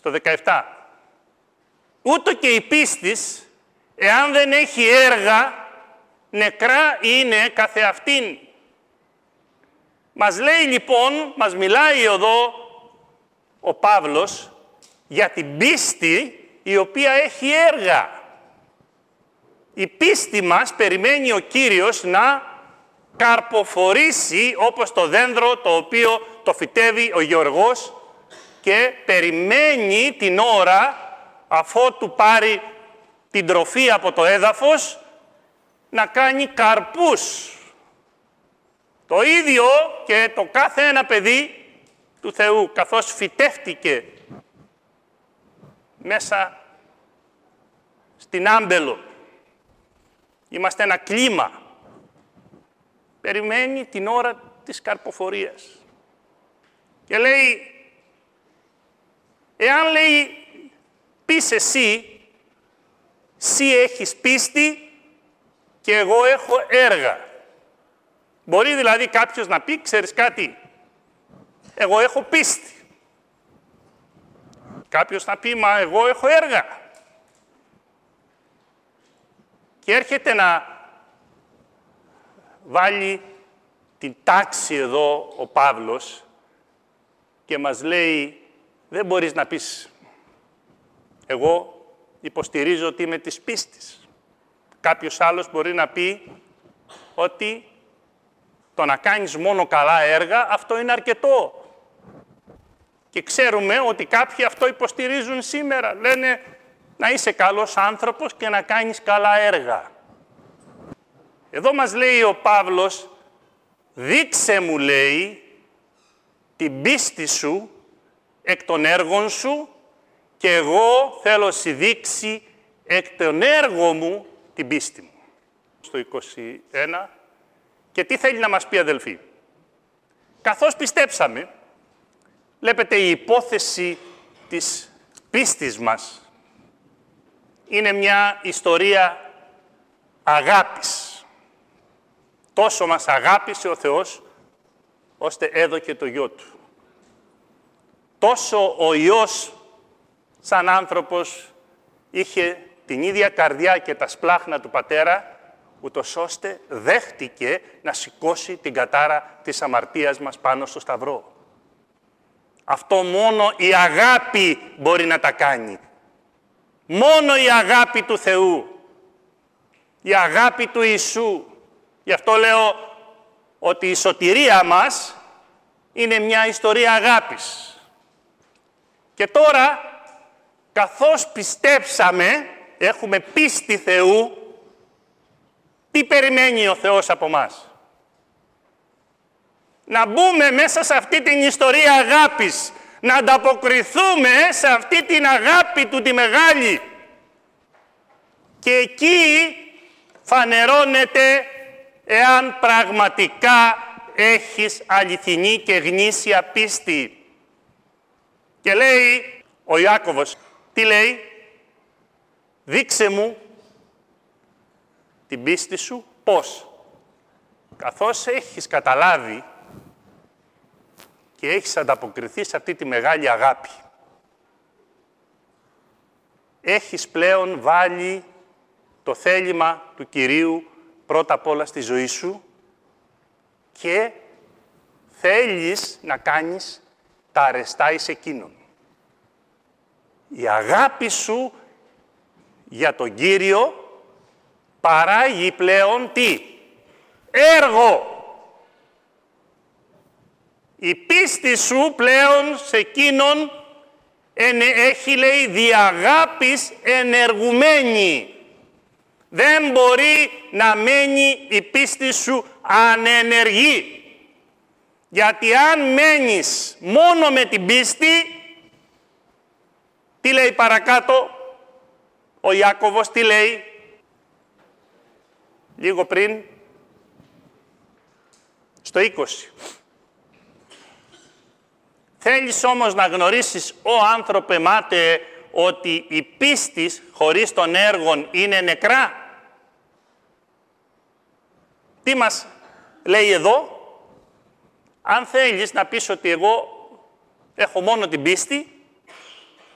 το 17. Ούτω και η πίστης, εάν δεν έχει έργα, νεκρά είναι καθεαυτήν. Μας λέει λοιπόν, μας μιλάει εδώ ο Παύλος για την πίστη η οποία έχει έργα. Η πίστη μας περιμένει ο Κύριος να καρποφορήσει όπως το δένδρο το οποίο το φυτεύει ο γεωργός και περιμένει την ώρα αφότου πάρει την τροφή από το έδαφος να κάνει καρπούς. Το ίδιο και το κάθε ένα παιδί του Θεού, καθώς φυτεύτηκε μέσα στην άμπελο. Είμαστε ένα κλίμα. Περιμένει την ώρα της καρποφορίας. Και λέει, εάν λέει πεις εσύ έχεις πίστη και εγώ έχω έργα. Μπορεί δηλαδή κάποιος να πει, ξέρεις κάτι, εγώ έχω πίστη. Κάποιος να πει, μα εγώ έχω έργα. Και έρχεται να βάλει την τάξη εδώ ο Παύλος και μας λέει, δεν μπορείς να πεις, εγώ υποστηρίζω ότι είμαι της πίστης. Κάποιος άλλος μπορεί να πει ότι το να κάνεις μόνο καλά έργα, αυτό είναι αρκετό. Και ξέρουμε ότι κάποιοι αυτό υποστηρίζουν σήμερα. Λένε να είσαι καλός άνθρωπος και να κάνεις καλά έργα. Εδώ μας λέει ο Παύλος, δείξε μου, λέει, την πίστη σου εκ των έργων σου και εγώ θέλω να δείξει εκ των έργων μου την πίστη μου. Στο 21. Και τι θέλει να μας πει, αδελφοί. Καθώς πιστέψαμε, βλέπετε η υπόθεση της πίστης μας είναι μια ιστορία αγάπης. Τόσο μας αγάπησε ο Θεός, ώστε έδωκε το Υιό Του. Τόσο ο Υιός, σαν άνθρωπος, είχε την ίδια καρδιά και τα σπλάχνα του Πατέρα, ούτως ώστε δέχτηκε να σηκώσει την κατάρα της αμαρτίας μας πάνω στο Σταυρό. Αυτό μόνο η αγάπη μπορεί να τα κάνει. Μόνο η αγάπη του Θεού. Η αγάπη του Ιησού. Γι' αυτό λέω ότι η σωτηρία μας είναι μια ιστορία αγάπης. Και τώρα, καθώς πιστέψαμε, έχουμε πίστη Θεού, τι περιμένει ο Θεός από μας. Να μπούμε μέσα σε αυτή την ιστορία αγάπης, να ανταποκριθούμε σε αυτή την αγάπη του τη μεγάλη. Και εκεί φανερώνεται εάν πραγματικά έχεις αληθινή και γνήσια πίστη. Και λέει ο Ιάκωβος, τι λέει, δείξε μου την πίστη σου πώς. Καθώς έχεις καταλάβει και έχεις ανταποκριθεί σε αυτή τη μεγάλη αγάπη, έχεις πλέον βάλει το θέλημα του Κυρίου πρώτα απ' όλα στη ζωή σου και θέλεις να κάνεις τα αρεστά εις εκείνον. Η αγάπη σου για τον Κύριο παράγει πλέον τι? Έργο. Η πίστη σου πλέον σε εκείνον έχει, λέει, διαγάπης ενεργουμένη. Δεν μπορεί να μένει η πίστη σου ανενεργή. Γιατί αν μένεις μόνο με την πίστη, τι λέει παρακάτω ο Ιάκωβος, τι λέει λίγο πριν, στο 20. Θέλεις όμως να γνωρίσεις, ο άνθρωπε μάτε, ότι η πίστη χωρίς των έργων είναι νεκρά. Τι μας λέει εδώ? Αν θέλεις να πεις ότι εγώ έχω μόνο την πίστη,